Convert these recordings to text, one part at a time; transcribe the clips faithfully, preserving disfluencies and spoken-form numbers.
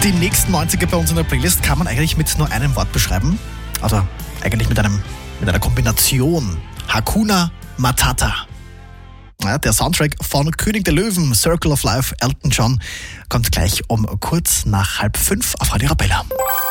Die nächsten neunziger bei uns in der Playlist kann man eigentlich mit nur einem Wort beschreiben. Also eigentlich mit einem mit einer Kombination. Hakuna Matata. Ja, der Soundtrack von König der Löwen, Circle of Life, Elton John, kommt gleich um kurz nach halb fünf auf Radio Arabella.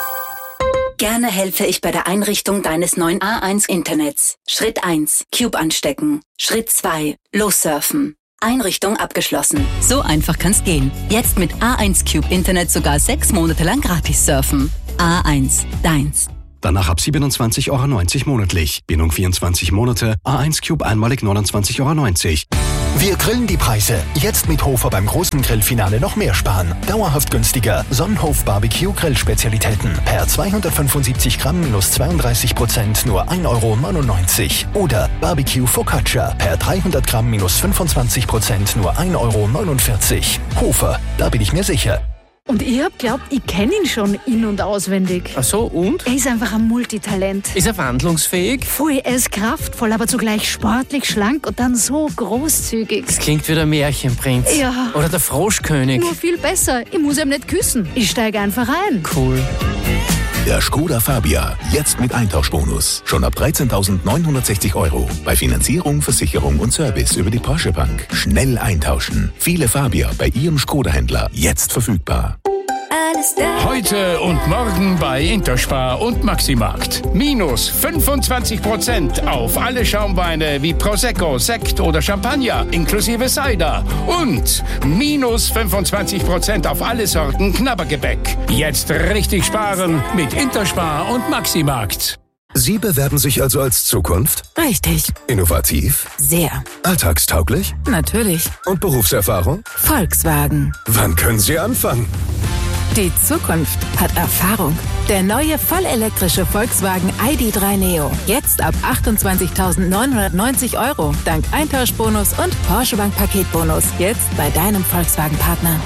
Gerne helfe ich bei der Einrichtung deines neuen A eins Internets. Schritt eins, Cube anstecken. Schritt zwei, lossurfen. Einrichtung abgeschlossen. So einfach kann's gehen. Jetzt mit A eins Cube Internet sogar sechs Monate lang gratis surfen. A eins, deins. Danach ab siebenundzwanzig Euro neunzig monatlich. Bindung vierundzwanzig Monate. A eins Cube einmalig neunundzwanzig Euro neunzig. Wir grillen die Preise. Jetzt mit Hofer beim großen Grillfinale noch mehr sparen. Dauerhaft günstiger. Sonnenhof Barbecue Grillspezialitäten. Per zweihundertfünfundsiebzig Gramm minus zweiunddreißig Prozent nur ein Euro neunundneunzig. Oder Barbecue Focaccia. Per dreihundert Gramm minus fünfundzwanzig Prozent nur ein Euro neunundvierzig. Hofer, da bin ich mir sicher. Und ich hab glaubt, ich kenne ihn schon in- und auswendig. Ach so, und? Er ist einfach ein Multitalent. Ist er wandlungsfähig? Voll, er ist kraftvoll, aber zugleich sportlich, schlank und dann so großzügig. Das klingt wie der Märchenprinz. Ja. Oder der Froschkönig. Nur viel besser. Ich muss ihm nicht küssen. Ich steige einfach ein. Cool. Der Skoda Fabia, jetzt mit Eintauschbonus. Schon ab dreizehntausendneunhundertsechzig Euro. Bei Finanzierung, Versicherung und Service über die Porsche Bank. Schnell eintauschen. Viele Fabia bei Ihrem Skoda-Händler. Jetzt verfügbar. Heute und morgen bei Interspar und Maximarkt. Minus fünfundzwanzig Prozent auf alle Schaumweine wie Prosecco, Sekt oder Champagner inklusive Cider. Und minus fünfundzwanzig Prozent auf alle Sorten Knabbergebäck. Jetzt richtig sparen mit Interspar und Maximarkt. Sie bewerben sich also als Zukunft? Richtig. Innovativ? Sehr. Alltagstauglich? Natürlich. Und Berufserfahrung? Volkswagen. Wann können Sie anfangen? Die Zukunft hat Erfahrung. Der neue vollelektrische Volkswagen I D drei Neo. Jetzt ab achtundzwanzigtausendneunhundertneunzig Euro. Dank Eintauschbonus und Porsche Bank Paketbonus. Jetzt bei deinem Volkswagen-Partner.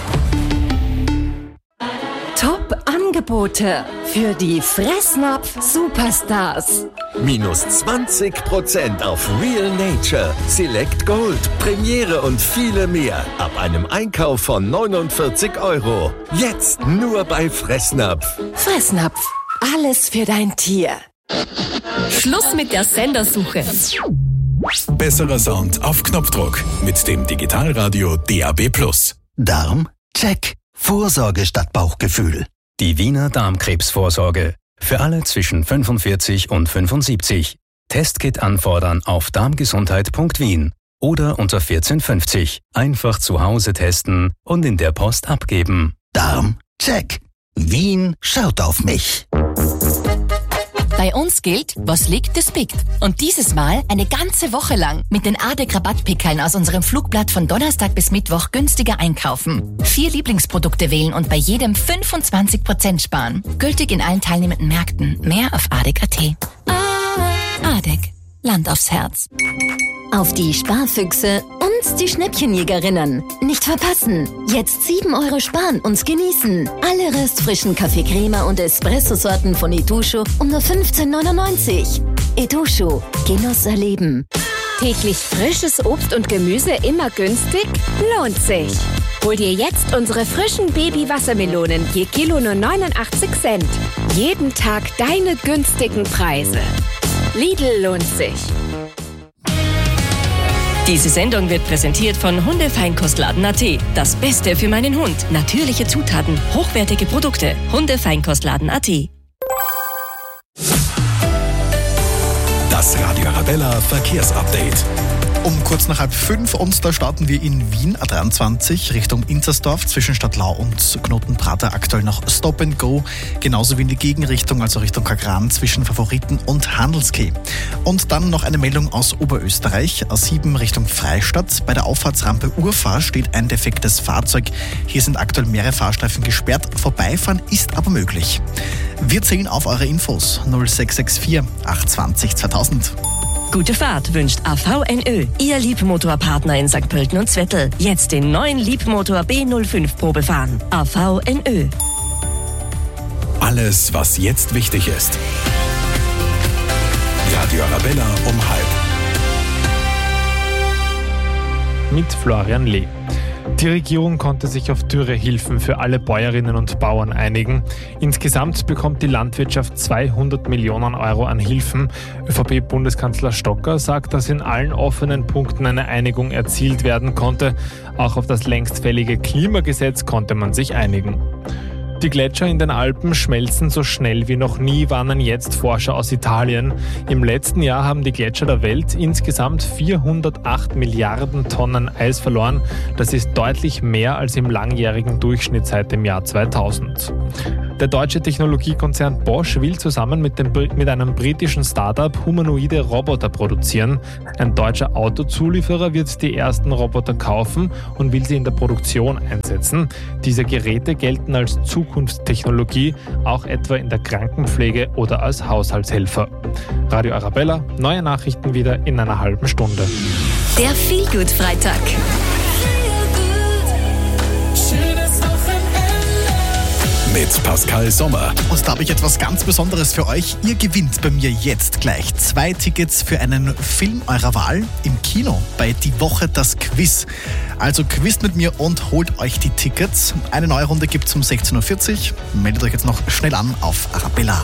Top-Angebote für die Fressnapf-Superstars. Minus zwanzig Prozent auf Real Nature, Select Gold, Premiere und viele mehr. Ab einem Einkauf von neunundvierzig Euro. Jetzt nur bei Fressnapf. Fressnapf. Alles für dein Tier. Schluss mit der Sendersuche. Besserer Sound auf Knopfdruck mit dem Digitalradio D A B plus. Darm? Check. Vorsorge statt Bauchgefühl. Die Wiener Darmkrebsvorsorge. Für alle zwischen fünfundvierzig und fünfundsiebzig. Testkit anfordern auf darmgesundheit punkt wien oder unter vierzehn fünfzig. Einfach zu Hause testen und in der Post abgeben. Darm? Check. Wien schaut auf mich. Bei uns gilt, was liegt, das biegt. Und dieses Mal eine ganze Woche lang mit den A D E C-Rabattpickeln aus unserem Flugblatt von Donnerstag bis Mittwoch günstiger einkaufen. Vier Lieblingsprodukte wählen und bei jedem fünfundzwanzig Prozent sparen. Gültig in allen teilnehmenden Märkten. Mehr auf A D E C punkt A T. A D E C. Land aufs Herz. Auf die Sparfüchse und die Schnäppchenjägerinnen. Nicht verpassen. Jetzt sieben Euro sparen und genießen. Alle restfrischen Kaffee Crema und Espresso-Sorten von Etoucho um nur fünfzehn neunundneunzig. Etoucho. Genuss erleben. Täglich frisches Obst und Gemüse immer günstig? Lohnt sich. Hol dir jetzt unsere frischen Baby-Wassermelonen je Kilo nur neunundachtzig Cent. Jeden Tag deine günstigen Preise. Lidl lohnt sich. Diese Sendung wird präsentiert von Hundefeinkostladen punkt A T. Das Beste für meinen Hund. Natürliche Zutaten, hochwertige Produkte. Hundefeinkostladen punkt A T. Das Radio Arabella Verkehrsupdate. Um kurz nach halb fünf und da starten wir in Wien A dreiundzwanzig Richtung Inzersdorf zwischen Stadtlau und Knotenprater aktuell noch Stop and Go, genauso wie in die Gegenrichtung, also Richtung Kagran zwischen Favoriten und Handelskeh. Und dann noch eine Meldung aus Oberösterreich, A sieben Richtung Freistadt. Bei der Auffahrtsrampe Urfahr steht ein defektes Fahrzeug. Hier sind aktuell mehrere Fahrstreifen gesperrt. Vorbeifahren ist aber möglich. Wir zählen auf eure Infos null sechs sechs vier acht zwei null zweitausend. Gute Fahrt wünscht A V N Ö, Ihr Liebmotorpartner in Sankt Pölten und Zwettl. Jetzt den neuen Liebmotor B null fünf Probe fahren. A V N Ö. Alles, was jetzt wichtig ist. Radio Arabella um halb. Mit Florian Lee. Die Regierung konnte sich auf teure Hilfen für alle Bäuerinnen und Bauern einigen. Insgesamt bekommt die Landwirtschaft zweihundert Millionen Euro an Hilfen. ÖVP-Bundeskanzler Stocker sagt, dass in allen offenen Punkten eine Einigung erzielt werden konnte. Auch auf das längst fällige Klimagesetz konnte man sich einigen. Die Gletscher in den Alpen schmelzen so schnell wie noch nie, warnen jetzt Forscher aus Italien. Im letzten Jahr haben die Gletscher der Welt insgesamt vierhundertacht Milliarden Tonnen Eis verloren. Das ist deutlich mehr als im langjährigen Durchschnitt seit dem Jahr zweitausend. Der deutsche Technologiekonzern Bosch will zusammen mit, dem, mit einem britischen Startup humanoide Roboter produzieren. Ein deutscher Autozulieferer wird die ersten Roboter kaufen und will sie in der Produktion einsetzen. Diese Geräte gelten als Zukunftstechnologie, auch etwa in der Krankenpflege oder als Haushaltshelfer. Radio Arabella, neue Nachrichten wieder in einer halben Stunde. Der Feelgood-Freitag. Mit Pascal Sommer. Und da habe ich etwas ganz Besonderes für euch. Ihr gewinnt bei mir jetzt gleich zwei Tickets für einen Film eurer Wahl im Kino bei Die Woche das Quiz. Also quizt mit mir und holt euch die Tickets. Eine neue Runde gibt es um sechzehn Uhr vierzig. Meldet euch jetzt noch schnell an auf Arabella.